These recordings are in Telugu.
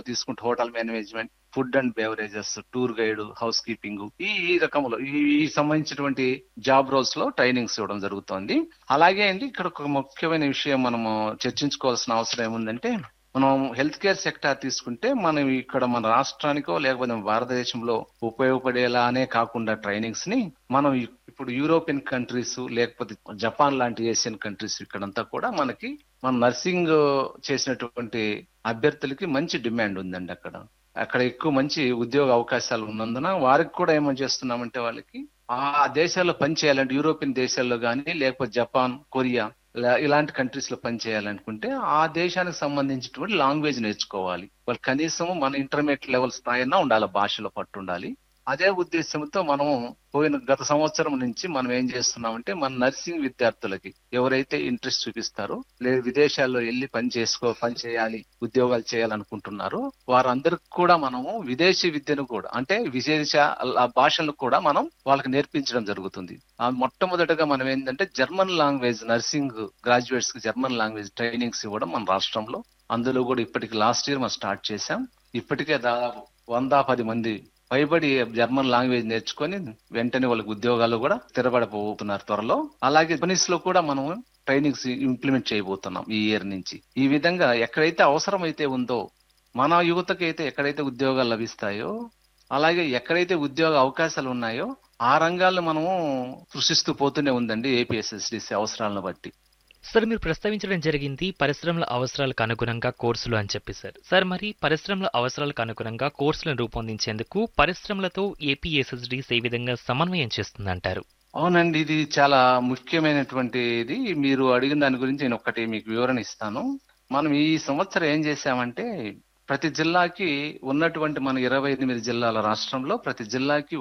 తీసుకుంటే hotel management, food and beverages, tour guide, house keeping, ఈ రకంలో ఈ సంబంధించినటువంటి జాబ్ రోల్స్ లో ట్రైనింగ్స్ ఇవ్వడం జరుగుతోంది. అలాగే అండి ఇక్కడ ఒక ముఖ్యమైన విషయం మనము చర్చించుకోవాల్సిన అవసరం ఏముందంటే, మనం హెల్త్ కేర్ సెక్టార్ తీసుకుంటే మనం ఇక్కడ మన రాష్ట్రానికో లేకపోతే మన భారతదేశంలో ఉపయోగపడేలానే కాకుండా ట్రైనింగ్స్ ని మనం ఇప్పుడు యూరోపియన్ కంట్రీస్ లేకపోతే జపాన్ లాంటి ఏషియన్ కంట్రీస్ ఇక్కడంతా కూడా మన నర్సింగ్ చేసినటువంటి అభ్యర్థులకి మంచి డిమాండ్ ఉందండి. అక్కడ ఎక్కువ మంచి ఉద్యోగ అవకాశాలు ఉన్నందున వారికి కూడా ఏమని చేస్తున్నామంటే, వాళ్ళకి ఆ దేశాల్లో పని చేయాలంటే యూరోపియన్ దేశాల్లో కానీ లేకపోతే జపాన్, కొరియా ఇలాంటి కంట్రీస్ లో పని చేయాలనుకుంటే ఆ దేశానికి సంబంధించినటువంటి లాంగ్వేజ్ నేర్చుకోవాలి. వాళ్ళు కనీసం మన ఇంటర్మీడియట్ లెవెల్ స్థాయినా ఉండాలి, భాషలో పట్టు ఉండాలి. అదే ఉద్దేశంతో మనము గత సంవత్సరం నుంచి మనం ఏం చేస్తున్నామంటే, మన నర్సింగ్ విద్యార్థులకి ఎవరైతే ఇంట్రెస్ట్ చూపిస్తారో లేదా విదేశాల్లో వెళ్ళి పని చేయాలి, ఉద్యోగాలు చేయాలనుకుంటున్నారో వారందరికి కూడా మనము విదేశీ విద్యను కూడా అంటే విదేశ భాషలను కూడా మనం వాళ్ళకి నేర్పించడం జరుగుతుంది. మొట్టమొదటగా మనం ఏంటంటే జర్మన్ లాంగ్వేజ్ నర్సింగ్ గ్రాడ్యుయేట్స్ కి జర్మన్ లాంగ్వేజ్ ట్రైనింగ్స్ ఇవ్వడం మన రాష్ట్రంలో. అందులో కూడా ఇప్పటికి లాస్ట్ ఇయర్ మనం స్టార్ట్ చేశాం. ఇప్పటికే దాదాపు 110 మంది పైబడి జర్మన్ లాంగ్వేజ్ నేర్చుకొని వెంటనే వాళ్ళకి ఉద్యోగాలు కూడా స్థిరపడబోతున్నారు త్వరలో. అలాగే జపనీస్ లో కూడా మనం ట్రైనింగ్స్ ఇంప్లిమెంట్ చేయబోతున్నాం ఈ ఇయర్ నుంచి. ఈ విధంగా ఎక్కడైతే అవసరం అయితే ఉందో, మన యువతకి అయితే ఎక్కడైతే ఉద్యోగాలు లభిస్తాయో, అలాగే ఎక్కడైతే ఉద్యోగ అవకాశాలు ఉన్నాయో ఆ రంగాల్లో మనము సృష్టిస్తూ పోతూనే ఉందండి ఏపీఎస్ఎస్డిసి అవసరాలను బట్టి. సార్, మీరు ప్రస్తావించడం జరిగింది పరిశ్రమల అవసరాలకు అనుగుణంగా కోర్సులు అని చెప్పి. సార్ మరి పరిశ్రమల అవసరాలకు అనుగుణంగా కోర్సులను రూపొందించేందుకు పరిశ్రమలతో ఏపీఎస్ఎస్డిసి ఏ విధంగా సమన్వయం చేస్తుందంటారు? అవునండి, ఇది చాలా ముఖ్యమైనటువంటిది. మీరు అడిగిన దాని గురించి నేను ఒకటి మీకు వివరణ ఇస్తాను. మనం ఈ సంవత్సరం ఏం చేశామంటే, ప్రతి జిల్లాకి ఉన్నటువంటి మన 28 జిల్లాల రాష్ట్రంలో ప్రతి జిల్లాకు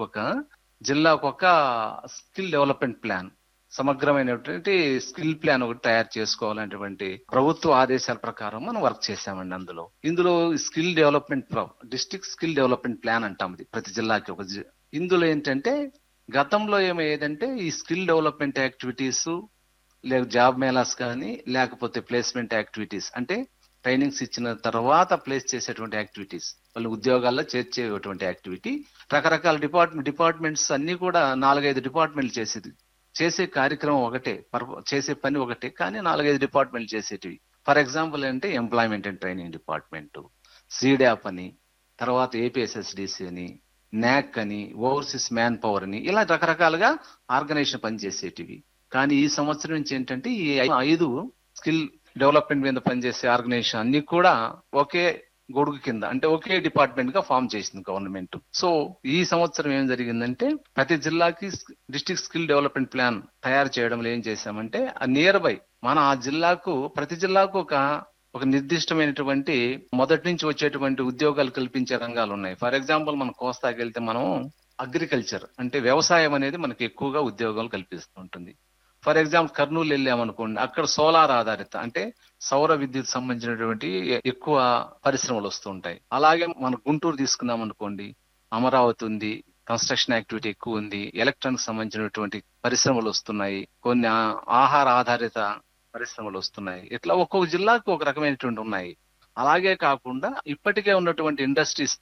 ఒక స్కిల్ డెవలప్మెంట్ ప్లాన్, సమగ్రమైనటువంటి స్కిల్ ప్లాన్ ఒకటి తయారు చేసుకోవాలనేటువంటి ప్రభుత్వ ఆదేశాల ప్రకారం మనం వర్క్ చేశామండి. ఇందులో skill development district skill development plan అంటాం. ఇది ప్రతి జిల్లాకి ఇందులో ఏంటంటే, గతంలో ఏమయ్యేదంటే ఈ skill development activities job melas కానీ లేకపోతే ప్లేస్మెంట్ యాక్టివిటీస్ అంటే ట్రైనింగ్స్ ఇచ్చిన తర్వాత ప్లేస్ చేసేటువంటి యాక్టివిటీస్, వాళ్ళు ఉద్యోగాల్లో చేర్చేటువంటి యాక్టివిటీ, రకరకాల డిపార్ట్మెంట్స్ అన్ని కూడా 4-5 డిపార్ట్మెంట్లు చేసే కార్యక్రమం ఒకటే, చేసే పని ఒకటే, కానీ 4-5 డిపార్ట్మెంట్లు చేసేటివి. ఫర్ ఎగ్జాంపుల్ అంటే employment and training department, SEEDAP అని, తర్వాత ఏపీఎస్ఎస్డిసి అని, నాక్ అని, ఓవర్సీస్ మ్యాన్ పవర్ అని, ఇలా రకరకాలుగా ఆర్గనైజేషన్ పనిచేసేటివి. కానీ ఈ సంవత్సరం నుంచి ఏంటంటే ఈ 5 స్కిల్ డెవలప్మెంట్ మీద పనిచేసే ఆర్గనైజేషన్ అన్ని కూడా ఒకే గొడుగు కింద అంటే ఒకే డిపార్ట్మెంట్ గా ఫామ్ చేసింది గవర్నమెంట్. సో ఈ సంవత్సరం ఏం జరిగిందంటే, ప్రతి జిల్లాకి డిస్ట్రిక్ట్ స్కిల్ డెవలప్మెంట్ ప్లాన్ తయారు చేయడంలో ఏం చేశామంటే, నియర్ బై ఆ జిల్లాకు ప్రతి జిల్లాకు ఒక నిర్దిష్టమైనటువంటి మొదటి నుంచి వచ్చేటువంటి ఉద్యోగాలు కల్పించే రంగాలు ఉన్నాయి. ఫర్ ఎగ్జాంపుల్ మనం కోస్తాకి వెళ్తే మనం అగ్రికల్చర్ అంటే వ్యవసాయం అనేది మనకి ఎక్కువగా ఉద్యోగాలు కల్పిస్తూ ఉంటుంది. ఫర్ ఎగ్జాంపుల్ కర్నూలు వెళ్ళామనుకోండి, అక్కడ సోలార్ ఆధారిత అంటే సౌర విద్యుత్ సంబంధించినటువంటి ఎక్కువ పరిశ్రమలు వస్తూ ఉంటాయి. అలాగే మన గుంటూరు తీసుకుందాం అనుకోండి, అమరావతి ఉంది, కన్స్ట్రక్షన్ యాక్టివిటీ ఎక్కువ ఉంది, ఎలక్ట్రానిక్ సంబంధించినటువంటి పరిశ్రమలు వస్తున్నాయి, కొన్ని ఆహార ఆధారిత పరిశ్రమలు వస్తున్నాయి. ఇట్లా ఒక్కొక్క జిల్లాకు ఒక రకమైనటువంటి ఉన్నాయి. అలాగే కాకుండా ఇప్పటికే ఉన్నటువంటి ఇండస్ట్రీస్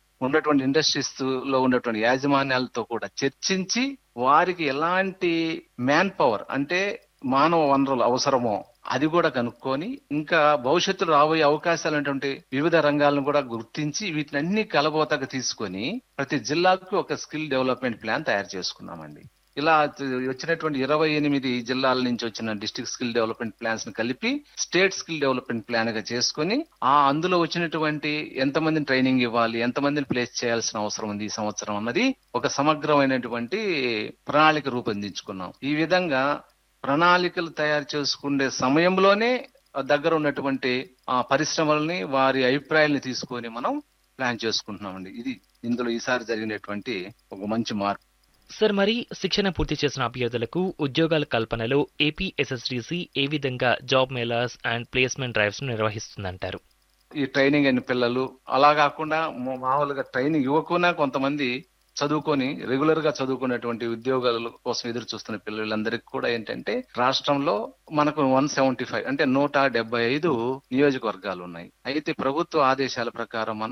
లో ఉన్నటువంటి యాజమాన్యాలతో కూడా చర్చించి వారికి ఎలాంటి మ్యాన్ పవర్ అంటే మానవ వనరులు అవసరమో అది కూడా కనుక్కొని, ఇంకా భవిష్యత్తులో రాబోయే అవకాశాలు అనేటువంటి వివిధ రంగాలను కూడా గుర్తించి వీటిని అన్ని కలబోతగా తీసుకొని ప్రతి జిల్లాకు ఒక స్కిల్ డెవలప్మెంట్ ప్లాన్ తయారు చేసుకున్నామండి. ఇలా వచ్చినటువంటి 28 జిల్లాల నుంచి వచ్చిన డిస్ట్రిక్ట్ స్కిల్ డెవలప్మెంట్ ప్లాన్స్ ని కలిపి స్టేట్ స్కిల్ డెవలప్మెంట్ ప్లాన్ గా చేసుకుని అందులో వచ్చినటువంటి ఎంతమందిని ట్రైనింగ్ ఇవ్వాలి, ఎంతమందిని ప్లేస్ చేయాల్సిన అవసరం ఉంది ఈ సంవత్సరం అన్నది ఒక సమగ్రమైనటువంటి ప్రణాళిక రూపొందించుకున్నాం. ఈ విధంగా ప్రణాళికలు తయారు చేసుకునే సమయంలోనే దగ్గర ఉన్నటువంటి పరిశ్రమలని వారి అభిప్రాయాలను తీసుకొని మనం ప్లాన్ చేసుకుంటున్నామండి. ఇది ఇందులో ఈసారి జరిగినటువంటి ఒక మంచి మార్పు. సార్, మరి శిక్షణ పూర్తి చేసిన అభ్యర్థులకు ఉద్యోగాల కల్పనలో ఏపీఎస్ఎస్డిసి ఏ విధంగా job melas and placement drives నిర్వహిస్తుందంటారు? ఈ ట్రైనింగ్ అయిన పిల్లలు అలా కాకుండా మామూలుగా ట్రైనింగ్ ఇవ్వకుండా కొంతమంది చదువుకొని రెగ్యులర్ గా చదువుకునేటువంటి ఉద్యోగాల కోసం ఎదురు చూస్తున్న పిల్లలందరికీ కూడా ఏంటంటే, రాష్ట్రంలో మనకు 175 అంటే 175 నియోజకవర్గాలు ఉన్నాయి. అయితే ప్రభుత్వ ఆదేశాల ప్రకారం మనం